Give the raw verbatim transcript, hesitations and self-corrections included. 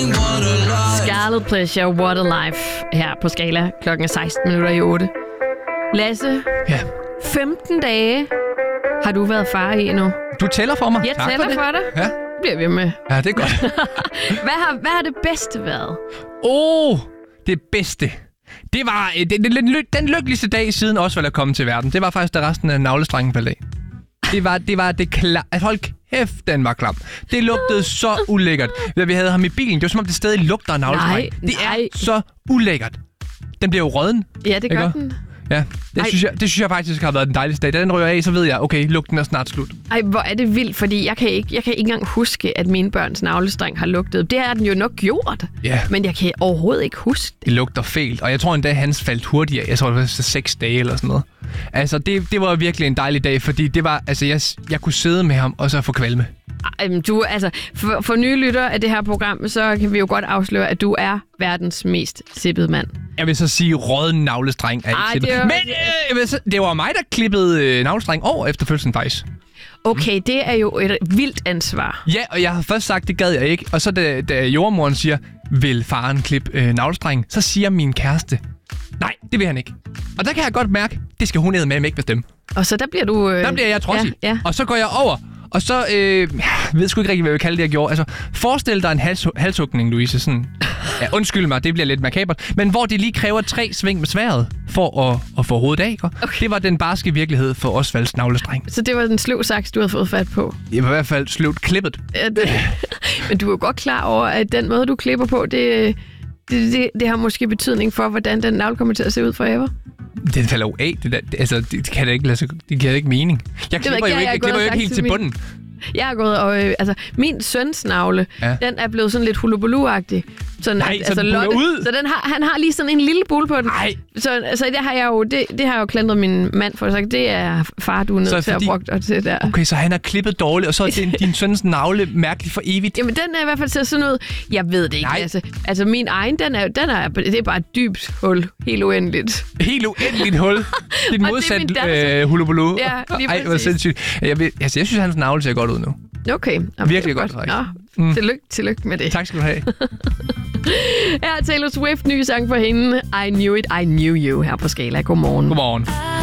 Scarlet Pleasure, What a Life, her på Skala, klokken seksten minutter i otte. Lasse, ja. femten dage har du været far i nu. Du tæller for mig. Jeg tak tæller for, for dig. Ja. Bliver vi med. Ja, det er godt. hvad, har, hvad har det bedste været? Åh, oh, det bedste. Det var øh, det, det, den, den lykkeligste dag siden Osvald er kommet til verden. Det var faktisk, da resten af navlestrengen faldt af. Det var det, var det klar... Hold kæft, den var klam. Det lugtede så ulækkert. Da vi havde ham i bilen, det var som om det stadig lugter af navlestreng. Nej, det nej. er så ulækkert. Den bliver jo rødden. Ja, det gør ikke? den. Ja, det synes, jeg, det synes jeg faktisk har været den dejligste dag. Da den ryger af, så ved jeg, okay, lugten er snart slut. Ej, hvor er det vildt, fordi jeg kan ikke, jeg kan ikke engang huske, at mine børns navlestreng har lugtet. Det har den jo nok gjort, ja. Men jeg kan overhovedet ikke huske det. Det lugter fælt, og jeg tror endda, hans faldt hurtigere. Jeg tror, det var seks dage eller sådan noget. Altså, det, det var virkelig en dejlig dag, fordi det var, altså, jeg, jeg kunne sidde med ham og så få kvalme. Ej, du, altså, for, for nye lyttere af det her program, så kan vi jo godt afsløre, at du er verdens mest sippede mand. Jeg vil så sige, rødden navlestreng er ikke Ej, sippet. det var... Men øh, jeg vil så, det var mig, der klippede øh, navlestreng over efter fødslen faktisk. Okay, det er jo et vildt ansvar. Ja, og jeg har først sagt, det gad jeg ikke. Og så da, da jordmoren siger, vil faren klippe øh, navlestreng, så siger min kæreste, nej, det vil han ikke. Og der kan jeg godt mærke, det skal hun med ikke bestemme. Og så der bliver du... Øh... Der bliver jeg trodsig. Ja, ja. Og så går jeg over, og så... Øh, jeg ved sgu ikke rigtig, hvad jeg vil kalde det, jeg gjorde. Altså, forestil dig en hals, halshugning, Louise. Sådan, ja, undskyld mig, det bliver lidt makabert. Men hvor det lige kræver tre sving med sværdet for at, at få hovedet af, ikke? Okay. Det var den barske virkelighed for Osvalds navlestreng. Så det var den sløv saks, du havde fået fat på? Jeg var i hvert fald sløvt klippet. Ja, det... Men du er jo godt klar over, at den måde, du klipper på, det... Det, det, det har måske betydning for, hvordan den navle kommer til at se ud forever. Den falder jo af. Det, der, det, altså, det, det kan da ikke lade sig, det giver ikke mening. Jeg klipper jo ikke, jeg klipper jo ikke helt til bunden. Min, jeg har gået og... Øh, altså, min søns navle, ja. Den er blevet sådan lidt hulubulu-agtig. Sådan, Nej, at, så altså, den Lotte, ud? Så den har, han har lige sådan en lille bule på den. Nej. Så altså, det har jeg jo, det, det har jeg jo klandret min mand for. Så det er far, du er nødt til fordi... at bruge dig til der. Okay, så han har klippet dårligt, og så er din, din søns navle mærkeligt for evigt. Jamen, den er i hvert fald til sådan noget... Jeg ved det ikke. Altså, altså, min egen, den er, den er, det er bare et dybt hul. Helt uendeligt. Helt uendeligt hul. Det er et modsat øh, hulubulu. Ja, lige Ej, hvor sindssygt. Jeg, ved, altså, jeg synes, hans navle ser godt ud nu. Okay. Jamen, virkelig godt, godt. Nå, mm. tillykke, tillykke med det. Tak skal du have. Her er Taylor Swift, nye sang for hende. I Knew It, I Knew You her på Skala. Godmorgen. Godmorgen.